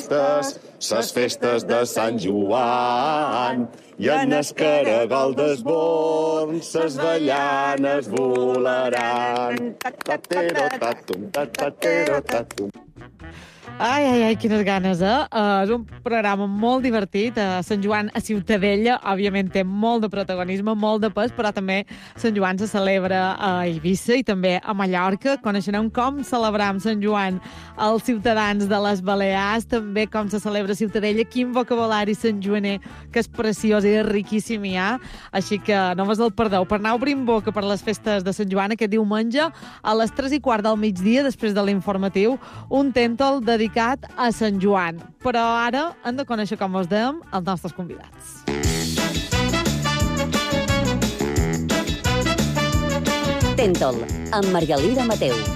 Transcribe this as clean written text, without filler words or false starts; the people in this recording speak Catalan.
ses festes de Sant Joan. I en el caragol d'esborn, ses avellanes volaran. Tatero-tatum, tatero-tatum. Ai, quines ganes, és un programa molt divertit. Sant Joan a Ciutadella, òbviament, té molt de protagonisme, molt de pes, però també Sant Joan se celebra a Eivissa i també a Mallorca. Coneixerem com celebram Sant Joan els ciutadans de les Balears, també com se celebra a Ciutadella, quin vocabulari santjoaner, que és preciós i riquíssim hi ha. Així que no vos el perdeu. Per anar obrint boca per les festes de Sant Joan aquest diumenge, a les 3:15 del migdia, després de l'informatiu, un tèntol dedicat a Sant Joan. Però ara hem de conèixer, com us dèiem, els nostres convidats. Tèntol, amb Margalida Mateu.